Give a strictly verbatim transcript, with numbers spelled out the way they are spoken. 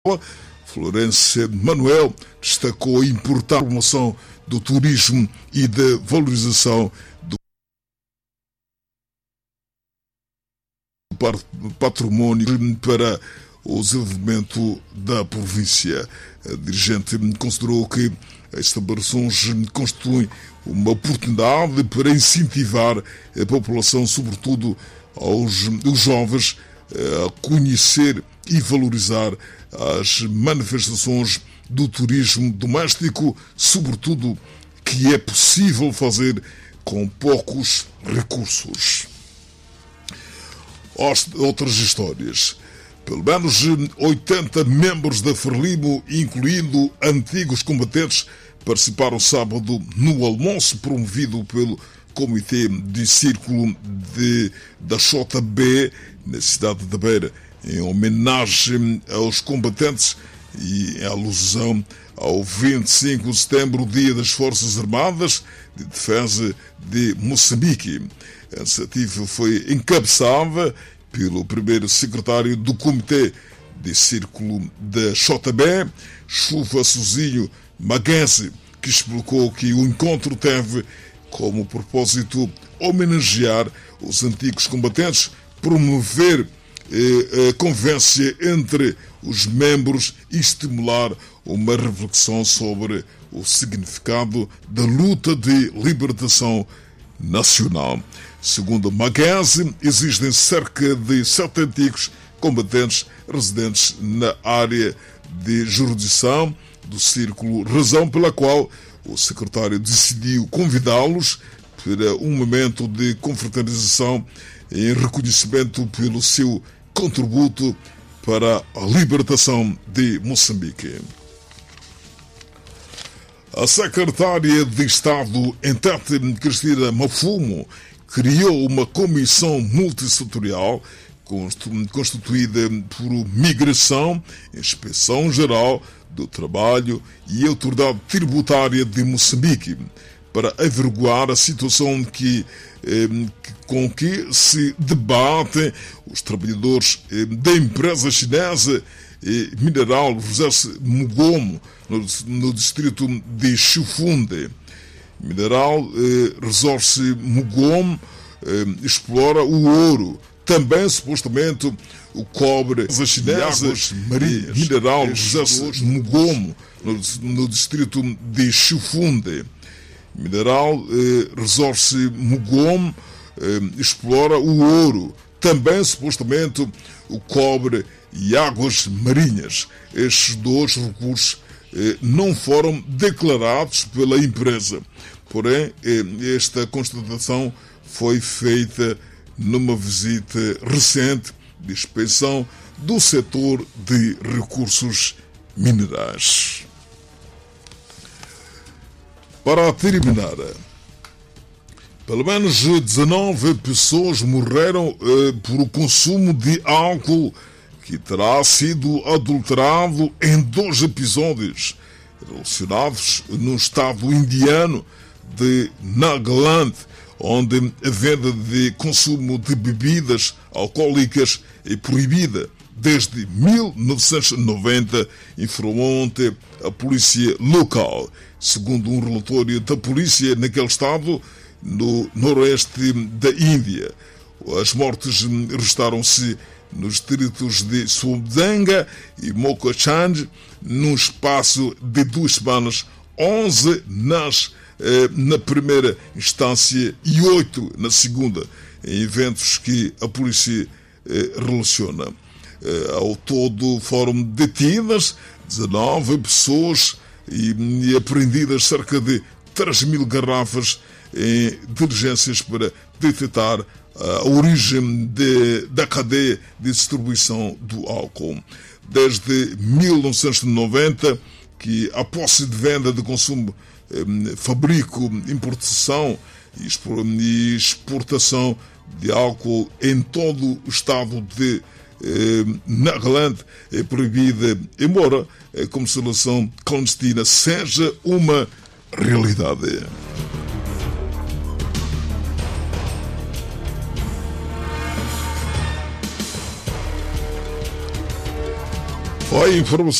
Florência Manuel destacou a importante promoção do turismo e da valorização do património para o desenvolvimento da província. A dirigente considerou que estas operações constituem uma oportunidade para incentivar a população, sobretudo aos os jovens, a conhecer e valorizar as manifestações do turismo doméstico, sobretudo que é possível fazer com poucos recursos. Outras histórias. Pelo menos oitenta membros da Frelimo, incluindo antigos combatentes, participaram sábado no almoço promovido pelo Comitê de Círculo de, da J B na cidade da Beira, em homenagem aos combatentes e em alusão ao vinte e cinco de setembro, Dia das Forças Armadas de Defesa de Moçambique. A iniciativa foi encabeçada pelo primeiro secretário do Comitê de Círculo da J B, Chuva Sozinho Maguense, que explicou que o encontro teve como propósito homenagear os antigos combatentes, promover eh, a convivência entre os membros e estimular uma reflexão sobre o significado da luta de libertação nacional. Segundo Maguense, existem cerca de sete antigos combatentes residentes na área de jurisdição do Círculo, razão pela qual o secretário decidiu convidá-los para um momento de confraternização em reconhecimento pelo seu contributo para a libertação de Moçambique. A secretária de Estado em Tete, Cristina Mafumo, criou uma comissão multissetorial constituída por Migração, Inspeção Geral do Trabalho e Autoridade Tributária de Moçambique para averiguar a situação que, eh, com que se debatem os trabalhadores eh, da empresa chinesa eh, Mineral Resource Mugomo, no, no distrito de Chifunde. Mineral eh, Resource Mugomo eh, explora o ouro, também supostamente o cobre, as chinesas, marinhas, Mineral Resource Mugomo, no, no distrito de Chifunde. Mineral eh, Resource Mugomo eh, explora o ouro, também supostamente o cobre e águas marinhas. Estes dois recursos eh, não foram declarados pela empresa. Porém, eh, esta constatação foi feita numa visita recente de inspeção do setor de recursos minerais. Para terminar, pelo menos dezanove pessoas morreram eh, por o consumo de álcool que terá sido adulterado em dois episódios relacionados no estado indiano de Nagaland, onde a venda de consumo de bebidas alcoólicas é proibida desde mil novecentos e noventa, informou ontem a polícia local. Segundo um relatório da polícia naquele estado, no noroeste da Índia, as mortes registaram-se nos distritos de Subdanga e Mokochanj, num espaço de duas semanas, onze nas na primeira instância e oito na segunda, em eventos que a polícia eh, relaciona. Eh, ao todo foram detidas dezanove pessoas e, e apreendidas cerca de três mil garrafas em diligências para detectar a origem de, da cadeia de distribuição do álcool. Desde mil novecentos e noventa, que a posse de venda de consumo, fabrico, importação e exportação de álcool em todo o estado de eh, Nagaland é proibida, embora a comercialização clandestina seja uma realidade. Olha a informação.